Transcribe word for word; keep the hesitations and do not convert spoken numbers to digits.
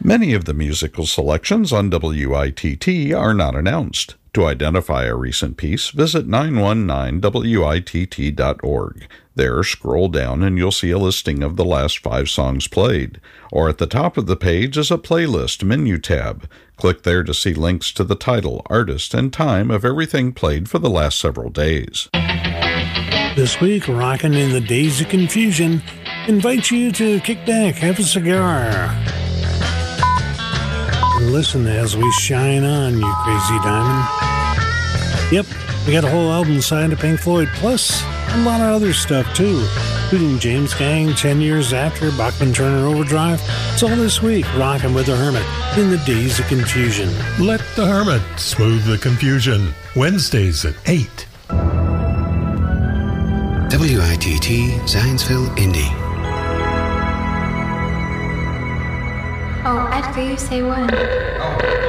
Many of the musical selections on W I T T are not announced. To identify a recent piece, visit nine one nine W I T T dot org. There, scroll down and you'll see a listing of the last five songs played. Or at the top of the page is a playlist menu tab. Click there to see links to the title, artist, and time of everything played for the last several days. This week, Rockin' in the Days of Confusion invites you to kick back, have a cigar, and listen as we shine on, you crazy diamond. Yep, we got a whole album signed to Pink Floyd, plus a lot of other stuff too, including James Gang, ten years after, Bachman Turner Overdrive. It's all this week, Rockin' with the Hermit in the Days of Confusion. Let the Hermit smooth the confusion. Wednesdays at eight. W I T T, Zionsville, Indy. Oh, after you say one.